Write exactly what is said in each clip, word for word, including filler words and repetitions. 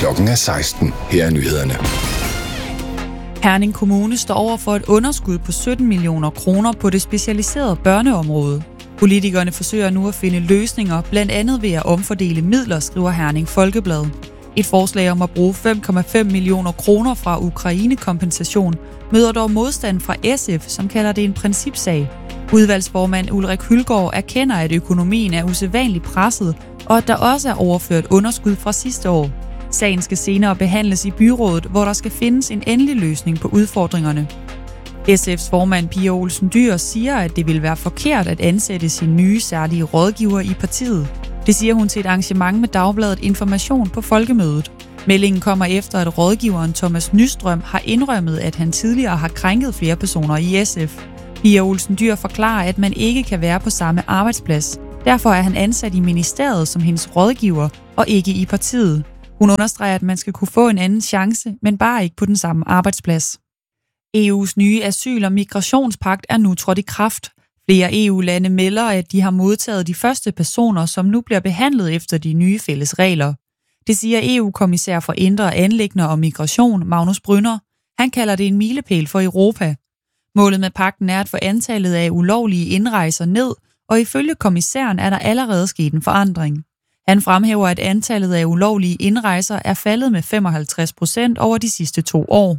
Klokken er seksten. Her er nyhederne. Herning Kommune står over for et underskud på sytten millioner kroner på det specialiserede børneområde. Politikerne forsøger nu at finde løsninger, blandt andet ved at omfordele midler, skriver Herning Folkeblad. Et forslag om at bruge fem komma fem millioner kroner fra Ukraine-kompensation møder dog modstand fra S F, som kalder det en principsag. Udvalgsformand Ulrik Hylgaard erkender, at økonomien er usædvanligt presset, og at der også er overført underskud fra sidste år. Sagen skal senere behandles i byrådet, hvor der skal findes en endelig løsning på udfordringerne. S F's formand Pia Olsen Dyhr siger, at det vil være forkert at ansætte sin nye særlige rådgiver i partiet. Det siger hun til et arrangement med Dagbladet Information på Folkemødet. Meldingen kommer efter, at rådgiveren Thomas Nystrøm har indrømmet, at han tidligere har krænket flere personer i S F. Pia Olsen Dyhr forklarer, at man ikke kan være på samme arbejdsplads. Derfor er han ansat i ministeriet som hendes rådgiver og ikke i partiet. Hun understreger, at man skal kunne få en anden chance, men bare ikke på den samme arbejdsplads. E U's nye asyl- og migrationspagt er nu trådt i kraft. Flere E U-lande melder, at de har modtaget de første personer, som nu bliver behandlet efter de nye fælles regler. Det siger E U-kommissær for Indre Anliggender og Migration, Magnus Brünner. Han kalder det en milepæl for Europa. Målet med pagten er at få antallet af ulovlige indrejser ned, og ifølge kommissæren er der allerede sket en forandring. Han fremhæver, at antallet af ulovlige indrejser er faldet med femoghalvtreds procent over de sidste to år.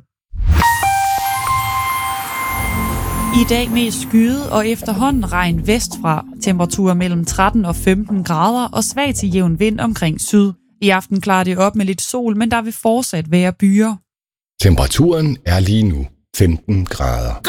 I dag mest skyet og efterhånden regn vestfra. Temperaturer mellem tretten og femten grader og svag til jævn vind omkring syd. I aften klarer det op med lidt sol, men der vil fortsat være byer. Temperaturen er lige nu femten grader.